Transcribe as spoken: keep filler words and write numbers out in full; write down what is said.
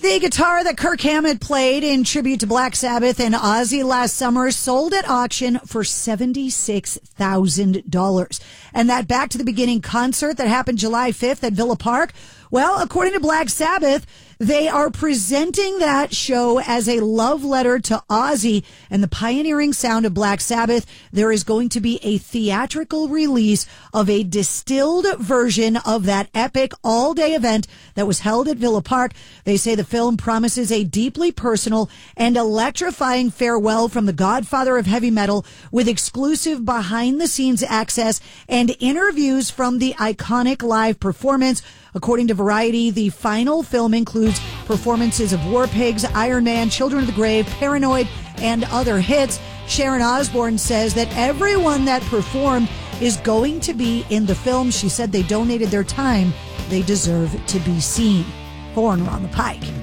The guitar that Kirk Hammett played in tribute to Black Sabbath and Ozzy last summer sold at auction for seventy-six thousand dollars. And that Back to the Beginning concert that happened July fifth at Villa Park, well, according to Black Sabbath, they are presenting that show as a love letter to Ozzy and the pioneering sound of Black Sabbath. There is going to be a theatrical release of a distilled version of that epic all-day event that was held at Villa Park. They say the film promises a deeply personal and electrifying farewell from the godfather of heavy metal, with exclusive behind-the-scenes access and interviews from the iconic live performance. According to Variety, the final film includes performances of War Pigs, Iron Man, Children of the Grave, Paranoid, and other hits. Sharon Osbourne says that everyone that performed is going to be in the film. She said they donated their time. They deserve to be seen. For and Around the Pike.